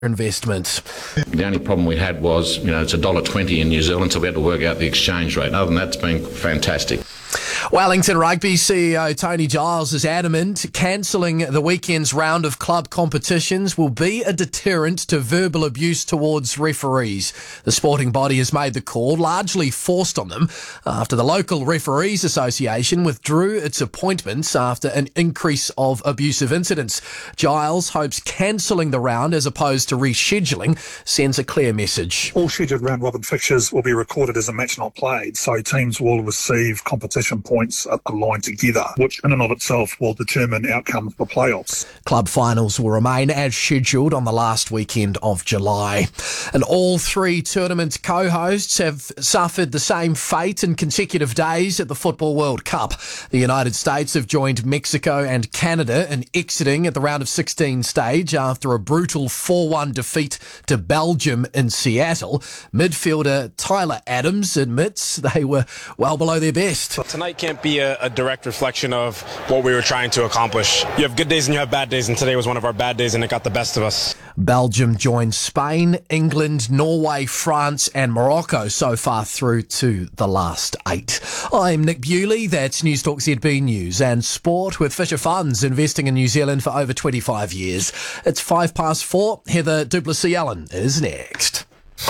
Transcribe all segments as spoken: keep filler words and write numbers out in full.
investment. The only problem we had was, you know, it's one dollar twenty in New Zealand, so we had to work out the exchange rate. Other than that, it's been fantastic. Wellington Rugby C E O Tony Giles is adamant cancelling the weekend's round of club competitions will be a deterrent to verbal abuse towards referees. The sporting body has made the call, largely forced on them, after the local Referees Association withdrew its appointments after an increase of abusive incidents. Giles hopes cancelling the round as opposed to rescheduling sends a clear message. All scheduled round robin fixtures will be recorded as a match not played, so teams will receive competition points aligned together, which in and of itself will determine outcomes for playoffs. Club finals will remain as scheduled on the last weekend of July. And all three tournament co-hosts have suffered the same fate in consecutive days at the Football World Cup. The United States have joined Mexico and Canada in exiting at the round of sixteen stage after a brutal four one defeat to Belgium in Seattle. Midfielder Tyler Adams admits they were well below their best. Tonight can't be a, a direct reflection of what we were trying to accomplish. You have good days and you have bad days, and today was one of our bad days and it got the best of us. Belgium joined Spain, England, Norway, France and Morocco so far through to the last eight. I'm Nick Bewley, that's News Talk Z B News and Sport with Fisher Funds, investing in New Zealand for over twenty-five years. It's five past four. Heather Duplessis-Allen is next.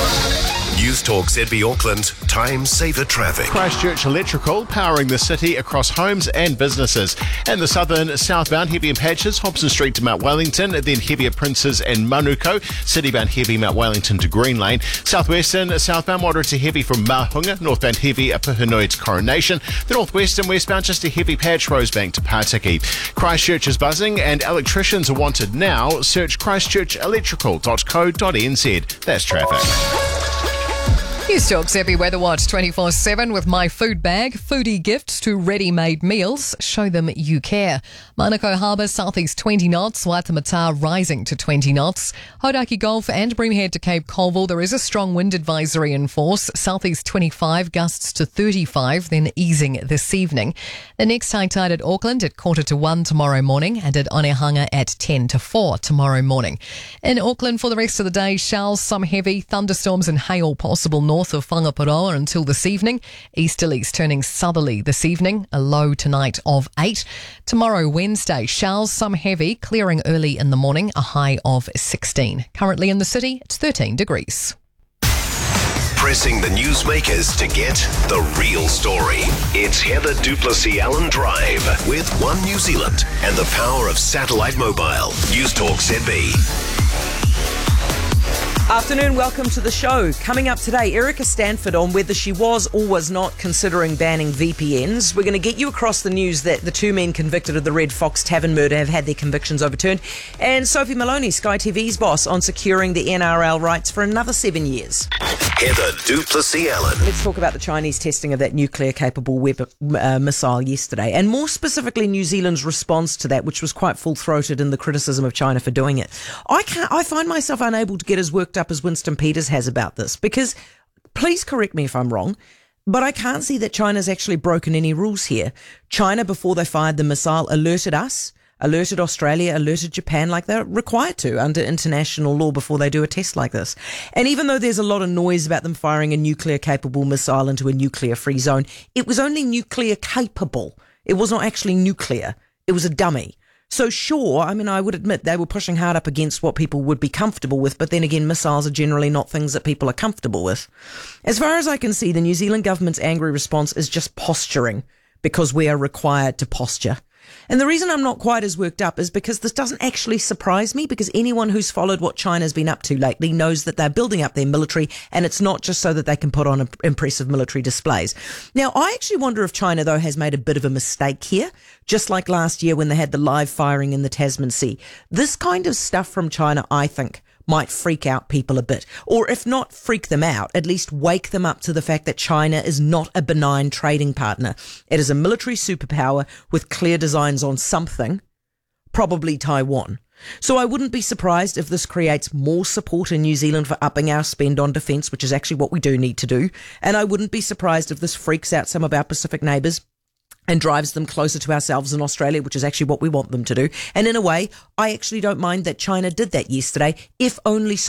News Talk Z B Auckland, time saver traffic. Christchurch Electrical powering the city across homes and businesses. And the southern southbound heavy in patches, Hobson Street to Mount Wellington, then heavy at Princes and Manuko. Citybound heavy Mount Wellington to Green Lane. Southwestern southbound moderate to heavy from Mahunga. Northbound heavy at Puhunui to Coronation. The northwestern westbound just a heavy patch Rosebank to Partiki. Christchurch is buzzing and electricians are wanted now. Search christchurch electrical dot co dot n z. That's traffic. News Talk Z B Weather Watch twenty-four seven with My Food Bag. Foodie gifts to ready-made meals. Show them you care. Manukau Harbour, southeast twenty knots. Waitemata rising to twenty knots. Hodaki Gulf and Brimhead to Cape Colville. There is a strong wind advisory in force. Southeast twenty-five, gusts to thirty-five, then easing this evening. The next high tide at Auckland at quarter to one tomorrow morning and at Onehunga at ten to four tomorrow morning. In Auckland for the rest of the day, showers, some heavy thunderstorms and hail possible north of Whangaparoa until this evening. Easterlies turning southerly this evening, a low tonight of eight. Tomorrow, Wednesday, showers, some heavy, clearing early in the morning, a high of sixteen. Currently in the city, it's thirteen degrees. Pressing the newsmakers to get the real story. It's Heather Duplessis-Allen Drive with One New Zealand and the power of satellite mobile. News Talk Z B. Afternoon, welcome to the show. Coming up today, Erica Stanford on whether she was or was not considering banning V P Ns. We're going to get you across the news that the two men convicted of the Red Fox Tavern murder have had their convictions overturned. And Sophie Maloney, Sky T V's boss, on securing the N R L rights for another seven years. Heather Duplessis-Allen. Let's talk about the Chinese testing of that nuclear-capable web, uh, missile yesterday, and more specifically New Zealand's response to that, which was quite full-throated in the criticism of China for doing it. I can't. I find myself unable to get as worked up as Winston Peters has about this, because, please correct me if I'm wrong, but I can't see that China's actually broken any rules here. China, before they fired the missile, alerted us, alerted Australia, alerted Japan, like they're required to under international law before they do a test like this. And even though there's a lot of noise about them firing a nuclear-capable missile into a nuclear-free zone, it was only nuclear-capable. It was not actually nuclear. It was a dummy. So sure, I mean, I would admit they were pushing hard up against what people would be comfortable with, but then again, missiles are generally not things that people are comfortable with. As far as I can see, the New Zealand government's angry response is just posturing, because we are required to posture. And the reason I'm not quite as worked up is because this doesn't actually surprise me, because anyone who's followed what China's been up to lately knows that they're building up their military, and it's not just so that they can put on impressive military displays. Now, I actually wonder if China, though, has made a bit of a mistake here, just like last year when they had the live firing in the Tasman Sea. This kind of stuff from China, I think, might freak out people a bit. Or if not freak them out, at least wake them up to the fact that China is not a benign trading partner. It is a military superpower with clear designs on something, probably Taiwan. So I wouldn't be surprised if this creates more support in New Zealand for upping our spend on defence, which is actually what we do need to do. And I wouldn't be surprised if this freaks out some of our Pacific neighbours and drives them closer to ourselves in Australia, which is actually what we want them to do. And in a way, I actually don't mind that China did that yesterday, if only so